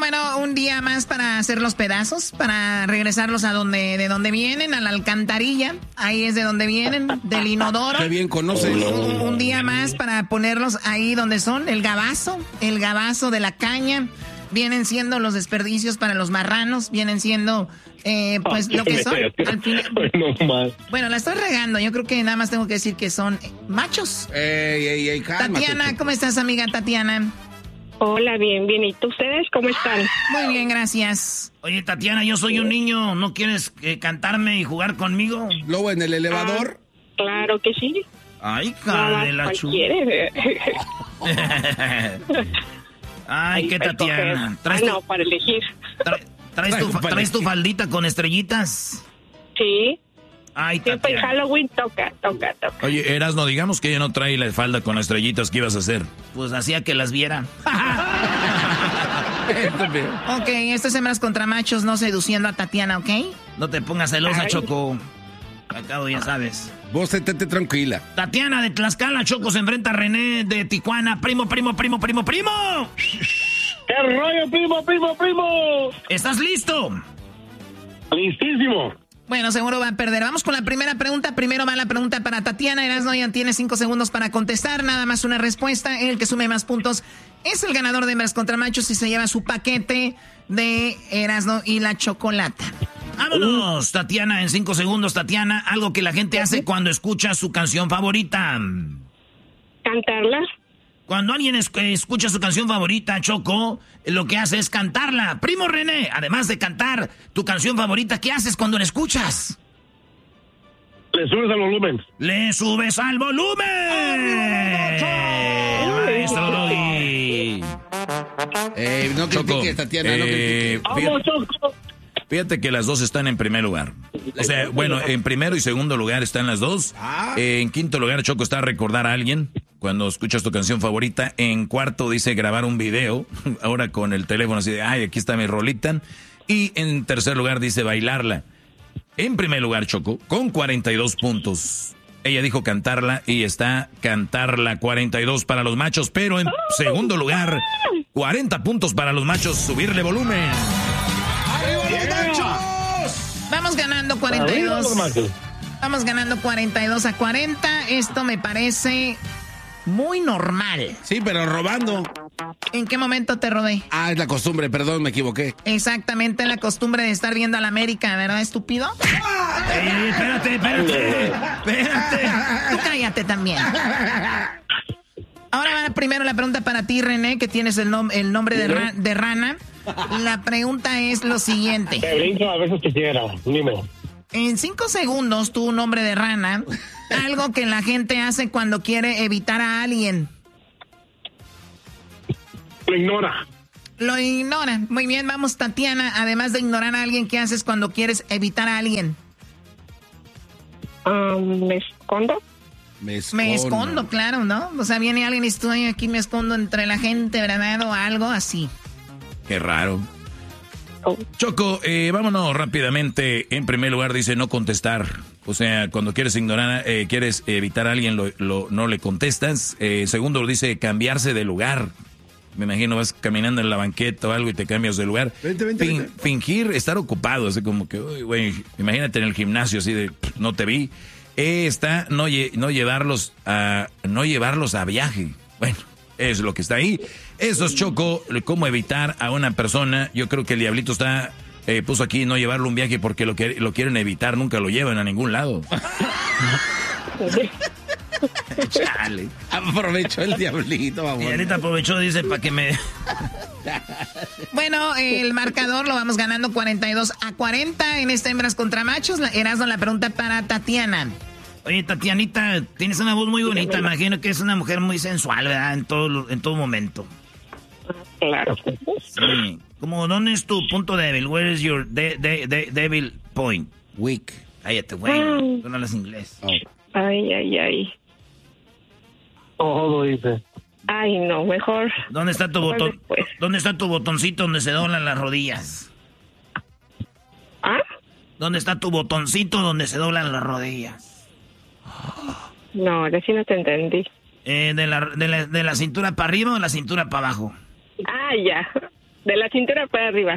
Bueno, un día más para hacer los pedazos, para regresarlos de donde vienen, a la alcantarilla. Ahí es de donde vienen, del inodoro. Qué bien conoces. Un día más para ponerlos ahí donde son, el gabazo de la caña. Vienen siendo los desperdicios para los marranos, vienen siendo, pues, lo que son. Al final, bueno, la estoy regando, yo creo que nada más tengo que decir que son machos. Cálmate, Tatiana, ¿cómo estás, amiga Tatiana? Hola, bien. ¿Y ustedes cómo están? Muy bien, gracias. Oye, Tatiana, yo soy un niño, ¿no quieres cantarme y jugar conmigo? ¿Lobo en el elevador? Claro que sí. Ay, cara de la chu. Ay, qué Tatiana. No, para elegir. ¿Traes tu faldita con estrellitas? Sí. Ay, siempre en Halloween toca. Oye, Erasno, digamos que ella no trae la falda con estrellitas, ¿qué ibas a hacer? Pues hacía que las viera. Ok, esto es hembras contra machos, no seduciendo a Tatiana, ¿ok? No te pongas celosa, Choco. Acabo, ya sabes. Vos esté tranquila. Tatiana de Tlaxcala, Choco, se enfrenta a René de Tijuana. Primo. ¿Qué rollo, primo? ¿Estás listo? Listísimo. Bueno, seguro va a perder. Vamos con la primera pregunta. Primero va la pregunta para Tatiana. Erasno ya tiene 5 segundos para contestar. Nada más una respuesta. El que sume más puntos es el ganador de hembras contra machos y se lleva su paquete de Erasno y la chocolata. ¡Vámonos, Tatiana! En 5 segundos, Tatiana. Algo que la gente hace cuando escucha su canción favorita. ¿Cantarla? Cuando alguien escucha su canción favorita, Choco, lo que hace es cantarla. Primo René, además de cantar tu canción favorita, ¿qué haces cuando la escuchas? Le subes al volumen. ¡Le subes al volumen! ¡Maestro Doggy! No critiques, Tatiana, no critiques. ¡Vamos, Choco! Fíjate que las dos están en primer lugar. O sea, bueno, en primero y segundo lugar están las dos. En quinto lugar, Choco, está recordar a alguien cuando escuchas tu canción favorita. En cuarto dice grabar un video, ahora con el teléfono así de, ay, aquí está mi rolita. Y en tercer lugar dice bailarla. En primer lugar, Choco, con 42 puntos. Ella dijo cantarla y está cantarla, 42 para los machos. Pero en segundo lugar, 40 puntos para los machos, subirle volumen. Vamos ganando 42. Vamos ganando 42-40. Esto me parece muy normal. Sí, pero robando. ¿En qué momento te robé? Ah, es la costumbre, perdón, me equivoqué. Exactamente, la costumbre de estar viendo a la América, ¿verdad, estúpido? Ey, espérate. Tú cállate también. Ahora va primero la pregunta para ti, René, que tienes el nombre de rana. La pregunta es lo siguiente. Te brinco a veces quisiera, dime. En 5 segundos, tu nombre de rana, algo que la gente hace cuando quiere evitar a alguien. Lo ignora. Muy bien, vamos, Tatiana. Además de ignorar a alguien, ¿qué haces cuando quieres evitar a alguien? Me escondo. Me escondo, claro, ¿no? O sea, viene alguien y estoy aquí, me escondo entre la gente, ¿verdad? O algo así. Qué raro. Choco, vámonos rápidamente. En primer lugar dice no contestar. O sea, cuando quieres ignorar, quieres evitar a alguien, no le contestas. Segundo dice cambiarse de lugar. Me imagino vas caminando en la banqueta o algo y te cambias de lugar. Vente. Fingir estar ocupado, así como que, uy, güey, imagínate en el gimnasio así de no te vi. Está no llevarlos a viaje. Bueno, es lo que está ahí. Eso es, Choco, cómo evitar a una persona. Yo creo que el diablito puso aquí no llevarlo a un viaje porque lo quieren evitar, nunca lo llevan a ningún lado. Chale. Aprovechó el diablito, vamos. Y ahorita aprovechó, dice, para que me... Bueno, el marcador lo vamos ganando 42-40 en este hembras contra machos. Erasno, la pregunta para Tatiana. Oye, Tatianita, tienes una voz muy bonita. Imagino que es una mujer muy sensual, ¿verdad? En todo momento. Claro. Sí. Como, ¿dónde es tu punto débil? Where is your devil point? Weak. Cállate, güey. Tú no hablas inglés. Oh. Ay. Todo dice. Ay, no, mejor. ¿Dónde está tu botón? Después. ¿Dónde está tu botoncito donde se doblan las rodillas? ¿Ah? ¿Dónde está tu botoncito donde se doblan las rodillas? No, ahora sí no te entendí. ¿De la cintura para arriba o de la cintura para abajo? Ah, ya. De la cintura para arriba.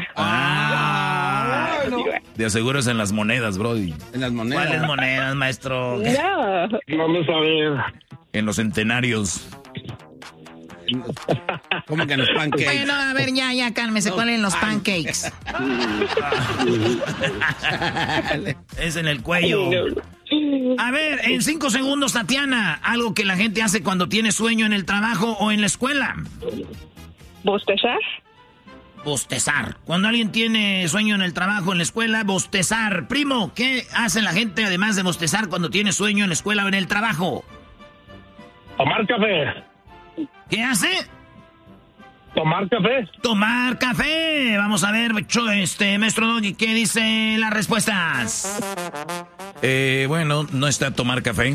No. De aseguras en las monedas, Brody. En las monedas. ¿Cuáles monedas, maestro? No. Vamos a ver. En los centenarios. ¿Cómo que en los pancakes? Bueno, a ver, ya, cálmese. ¿Cuál en los pancakes? Es en el cuello. A ver, en 5 segundos, Tatiana, algo que la gente hace cuando tiene sueño en el trabajo o en la escuela. ¿Bostezar? Bostezar. Cuando alguien tiene sueño en el trabajo, en la escuela, bostezar. Primo, ¿qué hace la gente además de bostezar cuando tiene sueño en la escuela o en el trabajo? Tomar café. ¿Qué hace? Tomar café. Tomar café. Vamos a ver, maestro Doggy, ¿qué dice las respuestas? Bueno, no está tomar café.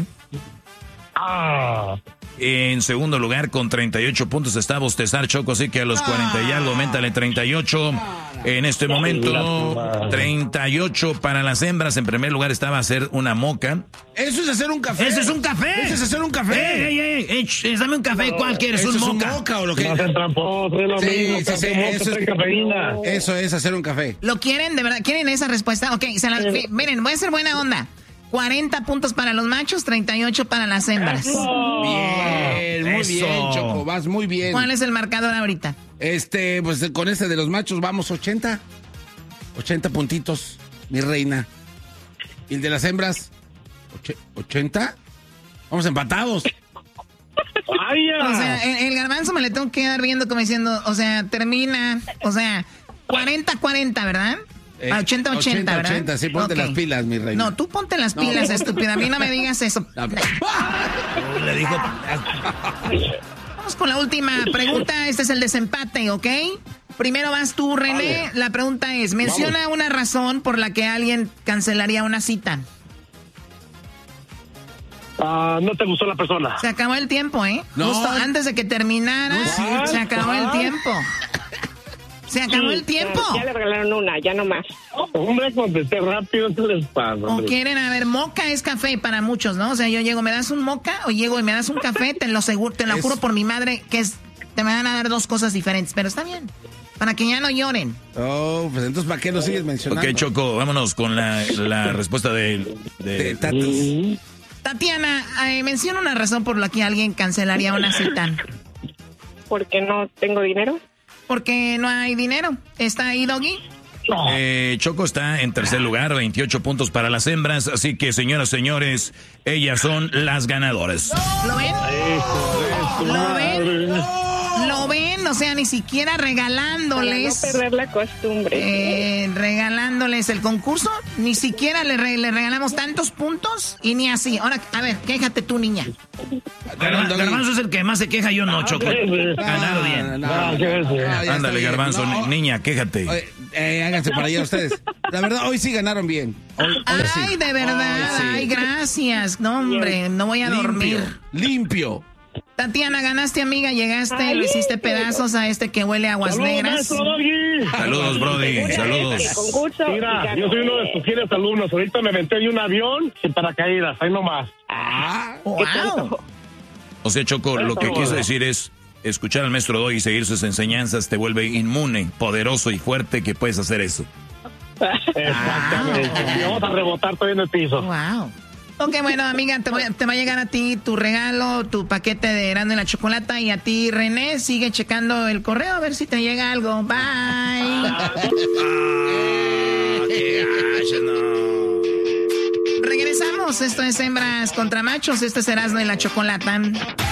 En segundo lugar, con 38 puntos está bostezar, Choco, así que a los 40 y algo, aumentale 38. En este momento, 38 para las hembras. En primer lugar estaba hacer una moca. Eso es hacer un café. ¡Eso es un café! Eso es hacer un café. ¡Ey! Dame un café, ¿cuál quieres? ¿Un moca? ¿Es un moca o lo que? No se tramposo, es lo mismo. Sí, eso es hacer un café. ¿Lo quieren? ¿De verdad? ¿Quieren esa respuesta? Ok, miren, voy a hacer buena onda. 40 puntos para los machos, 38 para las hembras. Bien, muy bien, Choco, vas muy bien. ¿Cuál es el marcador ahorita? Pues con ese de los machos vamos 80. 80 puntitos, mi reina. ¿Y el de las hembras? 80. Vamos empatados. O sea, el garbanzo me le tengo que quedar viendo como diciendo, o sea, termina, o sea, 40-40, ¿verdad? 80-80, ¿verdad? 80, sí, ponte las pilas, mi reina. No, tú ponte las pilas, estúpida. A mí no me digas eso. Le dijo. Vamos con la última pregunta. Este es el desempate, ¿ok? Primero vas tú, René. Vale. La pregunta es, menciona una razón por la que alguien cancelaría una cita. No te gustó la persona. Se acabó el tiempo, ¿eh? No. Justo antes de que terminara, se acabó el tiempo. ¿Se acabó el tiempo? Ya le regalaron una, ya no más. Hombre, contesté rápido, ¿qué les pasa? O quieren, a ver, moca es café para muchos, ¿no? O sea, yo llego, ¿me das un moca? O llego y me das un café, te lo juro por mi madre que te me van a dar 2 cosas diferentes, pero está bien. Para que ya no lloren. Oh, pues entonces, ¿para qué lo sigues mencionando? Ok, Choco, vámonos con la respuesta de Tatis. Tatiana, menciona una razón por la que alguien cancelaría una cita. ¿Porque no tengo dinero? Porque no hay dinero. ¿Está ahí, Doggy? Choco está en tercer lugar, 28 puntos para las hembras. Así que, señoras y señores, ellas son las ganadoras. ¿Lo ven? ¿Lo ven? ¿Lo ven? O sea, ni siquiera regalándoles... Para no perder la costumbre. Regalándoles el concurso, ni siquiera le regalamos tantos puntos y ni así. Ahora, a ver, quéjate tú, niña. Garbanzo es el que más se queja, yo no, Choco. Ganado bien. Ándale, Garbanzo, niña, quéjate. Háganse para allá ustedes. La verdad, hoy sí ganaron bien. Hoy sí. De verdad. Ay, gracias. No, hombre, no voy a dormir. Limpio. Tatiana, ganaste, amiga, llegaste, le hiciste pedazos a este que huele a aguas negras. Saludos, Brody, saludos. Mira, yo soy uno de tus fieles alumnos. Ahorita me aventé de un avión sin paracaídas, ahí nomás. ¡Wow! O sea, Choco, lo que quiso decir es, escuchar al maestro Doggy y seguir sus enseñanzas te vuelve inmune, poderoso y fuerte que puedes hacer eso. Exactamente. Y vamos a rebotar todavía en el piso. ¡Wow! Ok, bueno, amiga, te va a llegar a ti tu regalo, tu paquete de Erasmo y la Chocolata. Y a ti, René, sigue checando el correo a ver si te llega algo. Bye. Regresamos. Esto es Hembras contra Machos. Esto es Erasmo y la Chocolata.